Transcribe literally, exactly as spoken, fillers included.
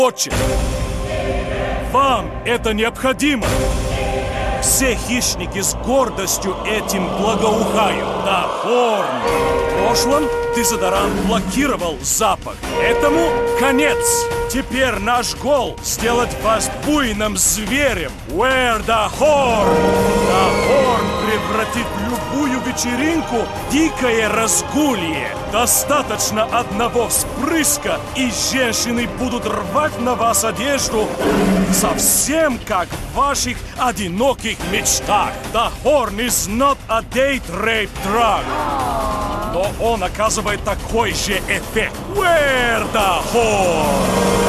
хочет. Вам это необходимо. Все хищники с гордостью этим благоухают. Да, Хорн. В прошлом дезодорант блокировал запах. Этому конец. Теперь наш гол — сделать вас буйным зверем. Where the Horn? Да, Хорн превратит любую вечеринку в дикое разгулье. Достаточно одного вспрыска, и женщины будут рвать на вас одежду, совсем как в ваших одиноких мечтах. The Horn is not a date rape drug. Но он оказывает такой же эффект. Where the Horn?